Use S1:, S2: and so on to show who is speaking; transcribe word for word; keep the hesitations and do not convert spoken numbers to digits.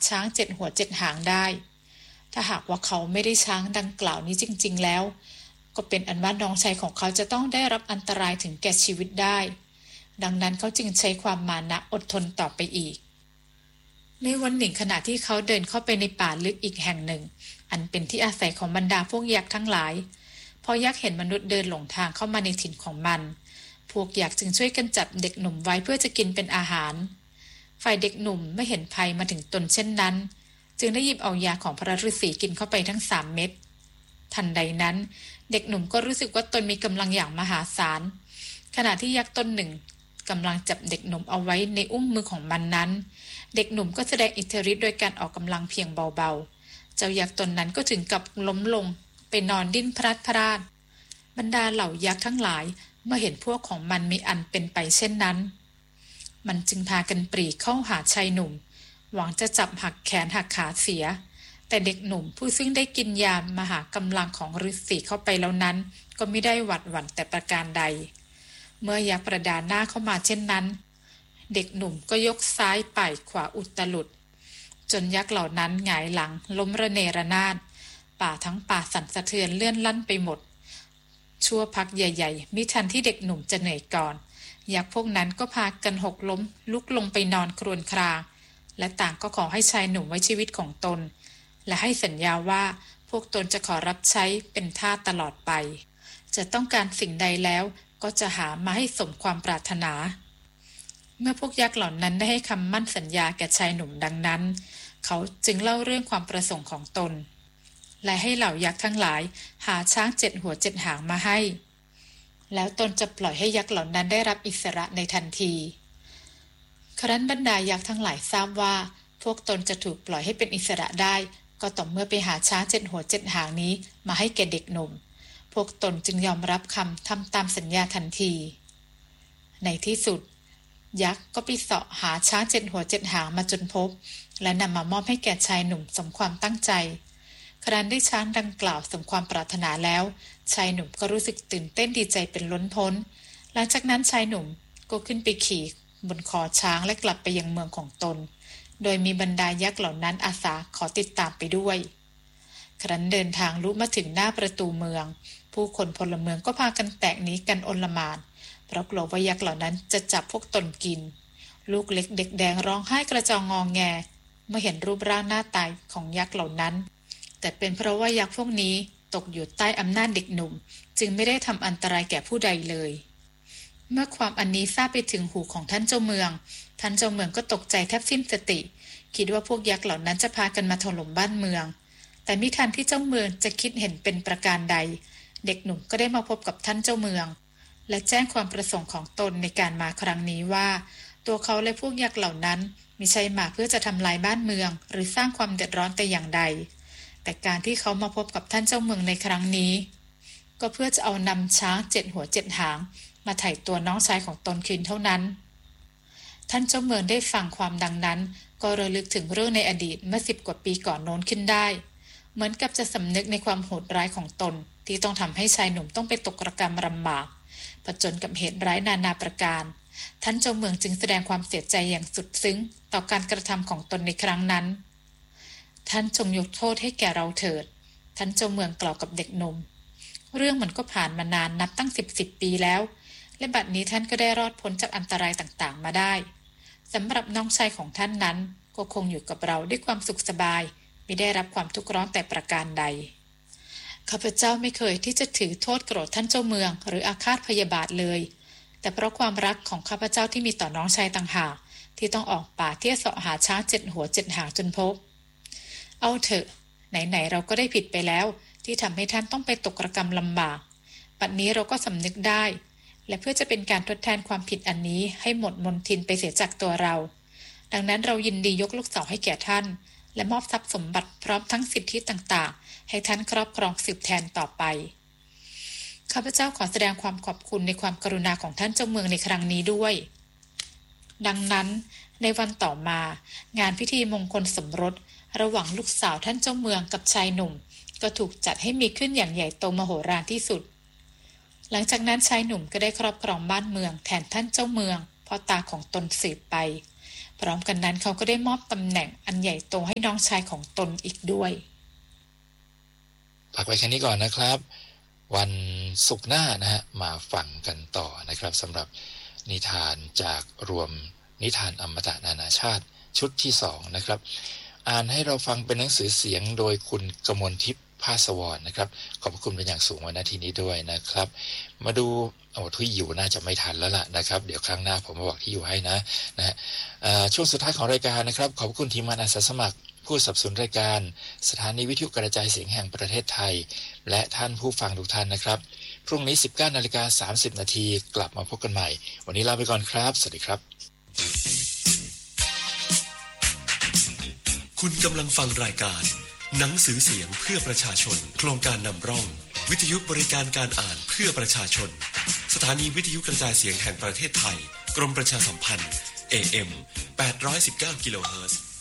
S1: ช้างเจ็ดหัวเจ็ดหางได้ถ้าหากว่าเขาไม่ได้ช้างดังกล่าวนี้จริงๆแล้วก็เป็นอันว่าน้องชายของเขาจะต้องได้รับอันตรายถึงแก่ชีวิตได้ดังนั้นเขาจึงใช้ความมานะอดทนต่อไปอีกในวันหนึ่งขณะที่เขาเดินเข้าไปในป่าลึกอีกแห่งหนึ่งอันเป็นที่อาศัยของบรรดาพวกยักษ์ทั้งหลายพอยักษ์เห็นมนุษย์เดินหลงทางเข้ามาในถิ่นของมันพวกยักษ์จึงช่วยกันจับเด็กหนุ่มไว้เพื่อจะกินเป็นอาหารฝ่ายเด็กหนุ่มไม่เห็นภัยมาถึงตนเช่นนั้นจึงได้หยิบเอายาของพระฤาษีกินเข้าไปทั้งสามเม็ดทันใดนั้นเด็กหนุ่มก็รู้สึกว่าตนมีกำลังอย่างมหาศาลขณะที่ยักษ์ตนหนึ่งกำลังจับเด็กหนุ่มเอาไว้ในอุ้งมือของมันนั้นเด็กหนุ่มก็แสดงอิทธิฤทธิ์โดยการออกกำลังเพียงเบาๆเจ้ายักษ์ตนนั้นก็ถึงกับล้มลงไปนอนดิ้นพลัดพรากบรรดาเหล่ายักษ์ทั้งหลายเมื่อเห็นพวกของมันมีอันเป็นไปเช่นนั้นมันจึงพากันปรีเข้าหาชายหนุ่มหวังจะจับหักแขนหักขาเสียแต่เด็กหนุ่มผู้ซึ่งได้กินยามหากำลังของฤาษีเข้าไปแล้วนั้นก็ไม่ได้หวัดหวั่นแต่ประการใดเมื่อยักษ์ประดาหน้าเข้ามาเช่นนั้นเด็กหนุ่มก็ยกซ้ายป่ายขวาอุตลุดจนยักษ์เหล่านั้นหงายหลังล้มระเนระนาดป่าทั้งป่าสั่นสะเทือนเลื่อนลั่นไปหมดชั่วพักใหญ่ๆมิทันที่เด็กหนุ่มจะเหนื่อยก่อนยักษ์พวกนั้นก็พากันหกล้มลุกลงไปนอนครวญครางและต่างก็ขอให้ชายหนุ่มไว้ชีวิตของตนและให้สัญญาว่าพวกตนจะขอรับใช้เป็นทาสตลอดไปจะต้องการสิ่งใดแล้วก็จะหามาให้สมความปรารถนาเมื่อพวกยักษ์เหล่านั้นได้ให้คำมั่นสัญญาแก่ชายหนุ่มดังนั้นเขาจึงเล่าเรื่องความประสงค์ของตนและให้เหล่ายักษ์ทั้งหลายหาช้างเจ็ดหัวเจ็ดหางมาให้แล้วตนจะปล่อยให้ยักษ์เหล่านั้นได้รับอิสระในทันทีครั้นบรรดายักษ์ทั้งหลายทราบว่าพวกตนจะถูกปล่อยให้เป็นอิสระได้ก็ต่อเมื่อไปหาช้างเจ็ดหัวเจ็ดหางนี้มาให้แก่เด็กหนุ่มพวกตนจึงยอมรับคำทำตามสัญญาทันทีในที่สุดยักษ์ก็ไปเสาะหาช้างเจ็ดหัวเจ็ดหางมาจนพบและนำมามอบให้แก่ชายหนุ่มสมความตั้งใจครั้นได้ช้างดังกล่าวสมความปรารถนาแล้วชายหนุ่มก็รู้สึกตื่นเต้นดีใจเป็นล้นพ้นหลังจากนั้นชายหนุ่มก็ขึ้นไปขี่บนคอช้างและกลับไปยังเมืองของตนโดยมีบรรดายักษ์เหล่านั้นอาสาขอติดตามไปด้วยครั้นเดินทางลุมาถึงหน้าประตูเมืองผู้คนพลเมืองก็พากันแตกหนีกันโอลหม่านเพราะกลัวว่ายักษ์เหล่านั้นจะจับพวกตนกินลูกเล็กเด็กแดงร้องไห้กระจองงอแงเมื่อเห็นรูปร่างหน้าตายของยักษ์เหล่านั้นแต่เป็นเพราะว่ายักษ์พวกนี้ตกอยู่ใต้อำนาจเด็กหนุ่มจึงไม่ได้ทำอันตรายแก่ผู้ใดเลยเมื่อความอันนี้ทราบไปถึงหูของท่านเจ้าเมืองท่านเจ้าเมืองก็ตกใจแทบสิ้นสติคิดว่าพวกยักษ์เหล่านั้นจะพากันมาถล่มบ้านเมืองแต่มิทันที่เจ้าเมืองจะคิดเห็นเป็นประการใดเด็กหนุ่มก็ได้มาพบกับท่านเจ้าเมืองและแจ้งความประสงค์ของตนในการมาครั้งนี้ว่าตัวเขาและพวกยักษ์เหล่านั้นมิใช่มาเพื่อจะทำลายบ้านเมืองหรือสร้างความเดือดร้อนแต่อย่างใดแต่การที่เขามาพบกับท่านเจ้าเมืองในครั้งนี้ก็เพื่อจะเอานำช้างเจ็ดหัวเจ็ดหางมาไถ่ตัวน้องชายของตนคืนเท่านั้นท่านเจ้าเมืองได้ฟังความดังนั้นก็ระลึกถึงเรื่องในอดีตเมื่อสิบกว่าปีก่อนโน้นขึ้นได้เหมือนกับจะสำนึกในความโหดร้ายของตนที่ต้องทำให้ชายหนุ่มต้องไปตกระกรรมลำบากผจญกับเหตุร้ายนานาประการท่านเจ้าเมืองจึงแสดงความเสียใจอย่างสุดซึ้งต่อการกระทำของตนในครั้งนั้นท่านจงยกโทษให้แก่เราเถิดท่านเจ้าเมืองกล่าวกับเด็กหนุ่มเรื่องมันก็ผ่านมานานนับตั้งสิบสิบปีแล้วและบัดนี้ท่านก็ได้รอดพ้นจากอันตรายต่างๆมาได้สำหรับน้องชายของท่านนั้นก็คงอยู่กับเราด้วยความสุขสบายไม่ได้รับความทุกข์ร้อนแต่ประการใดข้าพเจ้าไม่เคยที่จะถือโทษโกรธท่านเจ้าเมืองหรืออาฆาตพยาบาทเลยแต่เพราะความรักของข้าพเจ้าที่มีต่อน้องชายต่างหากที่ต้องออกป่าเที่ยวเสาะหาช้างเจ็ดหัวเจ็ดหางจนพบเอาเถอะไหนๆเราก็ได้ผิดไปแล้วที่ทำให้ท่านต้องไปตกระกรรมลำบากบัดนี้เราก็สำนึกได้และเพื่อจะเป็นการทดแทนความผิดอันนี้ให้หมดมนทินไปเสียจากตัวเราดังนั้นเรายินดียกลูกสาวให้แก่ท่านและมอบทรัพย์สมบัติพร้อมทั้งสิทธิต่างๆให้ท่านครอบครองสืบแทนต่อไปข้าพเจ้าขอแสดงความขอบคุณในความกรุณาของท่านเจ้าเมืองในครั้งนี้ด้วยดังนั้นในวันต่อมางานพิธีมงคลสมรสระหว่างลูกสาวท่านเจ้าเมืองกับชายหนุ่มก็ถูกจัดให้มีขึ้นอย่างใหญ่โตมโหฬารที่สุดหลังจากนั้นชายหนุ่มก็ได้ครอบครองบ้านเมืองแทนท่านเจ้าเมืองพ่อตาของตนสืบไปพร้อมกันนั้นเขาก็ได้มอบตำแหน่งอันใหญ่โตให้น้องชายของตนอีกด้วย
S2: พักไว้แค่นี้ก่อนนะครับวันศุกร์หน้านะฮะมาฟังกันต่อนะครับสำหรับนิทานจากรวมนิทานอมตะนานาชาติชุดที่สองนะครับอ่านให้เราฟังเป็นหนังสือเสียงโดยคุณกมลทิพย์ภาสวรนะครับขอบคุณเป็นอย่างสูงวันนาทีนี้ด้วยนะครับมาดูโอ้ที่อยู่น่าจะไม่ทันแล้วล่ะนะครับเดี๋ยวครั้งหน้าผมมาบอกที่อยู่ให้นะนะฮะช่วงสุดท้ายของรายการนะครับขอบคุณทีมงานอาสาสมัครผู้สนับสนุนรายการสถานีวิทยุกระจายเสียงแห่งประเทศไทยและท่านผู้ฟังทุกท่านนะครับพรุ่งนี้ สิบเก้านาฬิกาสามสิบนาทีกลับมาพบกันใหม่วันนี้ลาไปก่อนครับสวัสดีครับ
S3: คุณกำลังฟังรายการหนังสือเสียงเพื่อประชาชนโครงการนำร่องวิทยุบริการการอ่านเพื่อประชาชนสถานีวิทยุกระจายเสียงแห่งประเทศไทยกรมประชาสัมพันธ์ เอ เอ็ม แปดร้อยสิบเก้า กิโลเฮิรตซ์